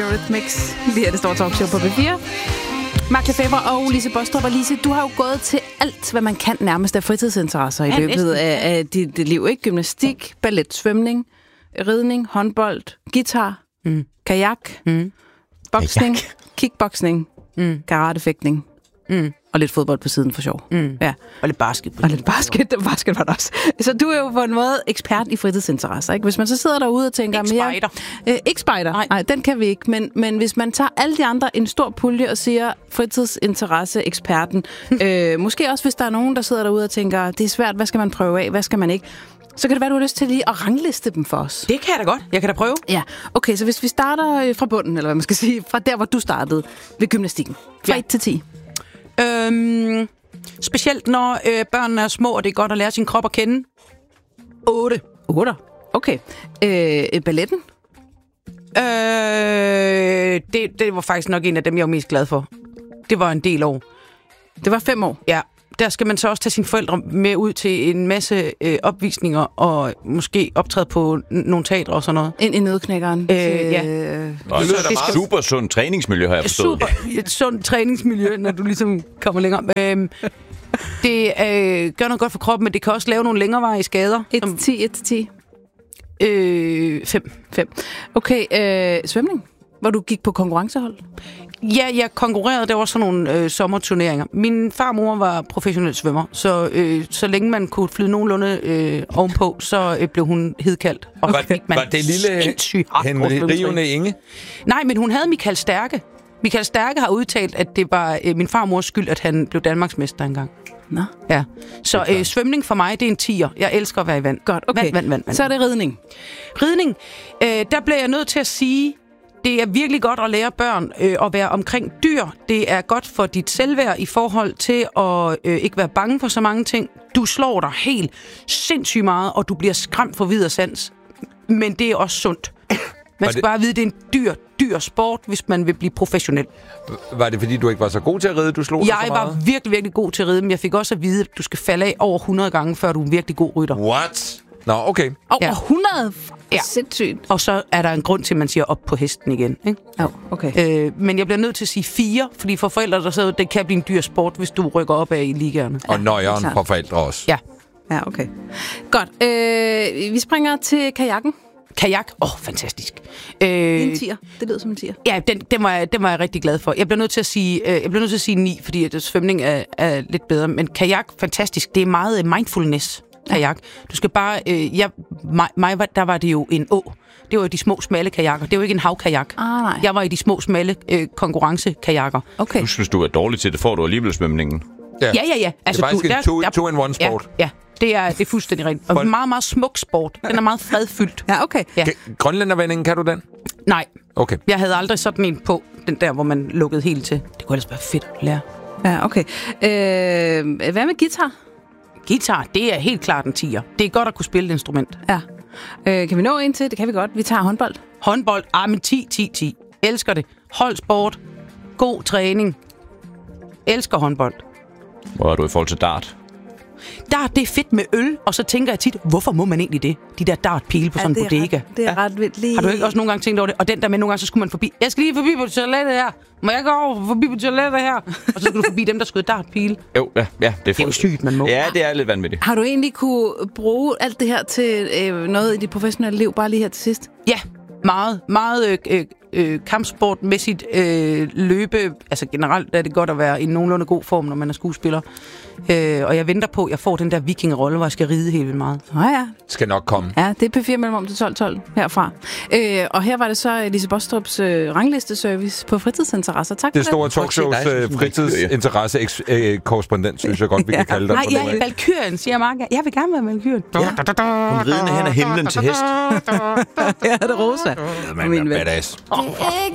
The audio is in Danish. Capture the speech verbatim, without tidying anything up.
Rhythmix. Lige her det store talkshow på B fire. Mark Lefebvre og Lise Baastrup. Og Lise, du har jo gået til alt, hvad man kan nærmest af fritidsinteresser i løbet af, af dit, dit liv. Ikke? Gymnastik, ballet, svømning, ridning, håndbold, guitar, mm. kajak, mm. boksning, kajak. kickboksning, mm. karatefægtning. Mm. Og lidt fodbold på siden for sjov. Mm. Ja. Og lidt basket. Og lidt basket. basket var det også. Så du er jo på en måde ekspert i fritidsinteresser, ikke? Hvis man så sidder derude og tænker... Ikke spejder. Øh, ikke spejder. Nej. Nej, den kan vi ikke. Men, men hvis man tager alle de andre en stor pulje og siger fritidsinteresse-eksperten, øh, måske også hvis der er nogen, der sidder derude og tænker, det er svært, hvad skal man prøve af, hvad skal man ikke? Så kan det være, du har lyst til lige at rangliste dem for os. Det kan jeg da godt. Jeg kan da prøve. Ja. Okay, så hvis vi starter fra bunden, eller hvad man skal sige, fra der, hvor du startede, ved gymnastikken. Fra ja. et til ti. Øhm, specielt når øh, børnene er små, og det er godt at lære sin krop at kende. otte. otte? Okay. Øh, balletten? Øh, det, det var faktisk nok en af dem, jeg var mest glad for. Det var en del år. Det var fem år? Ja. Der skal man så også tage sine forældre med ud til en masse øh, opvisninger, og måske optræde på n- nogle teatre og sådan noget. Ind i nødknækkeren? Øh, ja. Og så er der meget super sund træningsmiljø, har jeg forstået. Super, et sundt træningsmiljø, når du ligesom kommer længere. Øhm, det øh, gør noget godt for kroppen, men det kan også lave nogle længerevarige skader. et til ti, et til ti? Øh, fem. fem. Okay, øh, svømning? Hvor du gik på konkurrencehold? Ja, jeg konkurrerede. Der var sådan nogle øh, sommerturneringer. Min farmor var professionel svømmer, så øh, så længe man kunne flyde nogenlunde øh, ovenpå, så øh, blev hun hedkaldt. Og okay. var, var det lille Henrione Inge? Nej, men hun havde Michael Stærke. Michael Stærke har udtalt, at det var øh, min farmors skyld, at han blev danmarksmester engang. Nå. Ja. Så øh, svømning for mig, det er en tier. Jeg elsker at være i vand. Godt, okay. Vand, vand, vand, vand. Så er det ridning. Ridning. Øh, der bliver jeg nødt til at sige, det er virkelig godt at lære børn øh, at være omkring dyr. Det er godt for dit selvværd i forhold til at øh, ikke være bange for så mange ting. Du slår dig helt sindssygt meget, og du bliver skræmt for vid og sans. Men det er også sundt. Man skal det... bare vide, at det er en dyr, dyr sport, hvis man vil blive professionel. Var det, fordi du ikke var så god til at ride, du slog dig så meget? Jeg var virkelig, virkelig god til at ride, men jeg fik også at vide, at du skal falde af over hundrede gange, før du er en virkelig god rytter. What? Nå, okay. Over ja. hundrede? Ja. Sindssygt. Og så er der en grund til, at man siger op på hesten igen. Ikke? Ja, okay. Øh, men jeg bliver nødt til at sige fire, fordi for forældre, der sidder, det kan blive en dyr sport, hvis du rykker op af i ligaerne. Og nøjeren for forældre også. Ja. Ja, okay. Godt. Øh, vi springer til kajakken. Kajak? Åh, oh, fantastisk. Øh, en tier. Det lyder som en tier. Ja, den, den, var jeg, den var jeg rigtig glad for. Jeg bliver nødt til at sige, øh, jeg bliver nødt til at sige ni, fordi at svømning er, er lidt bedre. Men kajak, fantastisk. Det er meget mindfulness. Kajak. Du skal bare... Øh, jeg, mig, mig, der var det jo en å. Det var jo de små, smalle kajakker. Det var jo ikke en havkajak. Ah, nej. Jeg var i de små, smalle øh, konkurrencekajakker. Okay. Du synes, du er dårlig til det, får du alligevel svømningen. Ja, ja, ja. ja. Altså, det er faktisk du, en two-in-one-sport. Ja, ja, det er, det er fuldstændig rent. Og en meget, meget smuk sport. Den er meget fredfyldt. Ja, okay. Ja. Grønlændervendingen, kan du den? Nej. Okay. Jeg havde aldrig sådan en på, den der, hvor man lukkede helt til. Det kunne ellers være fedt at lære. Ja, okay. Øh, hvad med guitar? Guitar, det er helt klart en tier. Det er godt at kunne spille et instrument. Ja. Øh, kan vi nå ind til? Det kan vi godt. Vi tager håndbold. Håndbold, ah, men ti, ti, ti. Elsker det. Holdsport. God træning. Elsker håndbold. Hvor er du i forhold til dart? Dart, det er fedt med øl, og så tænker jeg tit, hvorfor må man egentlig det? De der dartpile på ja, sådan en bodega. Ret, det er ja. ret vildt lige. Har du ikke også nogle gange tænkt over det? Og den der med, nogle gange, så skulle man forbi. Jeg skal lige forbi på toilettet her. Må jeg gå over forbi på toilettet her? Og så skulle du forbi dem, der skød dartpile. Jo, ja, ja. Det er, det er jo sygt, man må. Ja, det er lidt vanvittigt. Har du egentlig kunne bruge alt det her til øh, noget i dit professionelle liv, bare lige her til sidst? Ja, meget. Meget øh, øh, kampsportmæssigt øh, løbe. Altså generelt er det godt at være i nogenlunde god form, når man er skuespiller. Øh, og jeg venter på, at jeg får den der vikingerolle, hvor jeg skal ride helt vildt meget. Nå ja. Skal nok komme. Ja, det er P fire mellem om til tolv tolv herfra. Øh, og her var det så Lise Baastrups øh, ranglisteservice på fritidsinteresser. Tak for det. Det store talkshows øh, fritidsinteresse-korrespondent, synes jeg godt, vi kan kalde dig. Nej, jeg er Valkyrien, siger Mark. Jeg vil gerne være Valkyrien. Ja. Hun ridende hen af himlen til hest. Ja, det er Rosa. Ja, man er badass.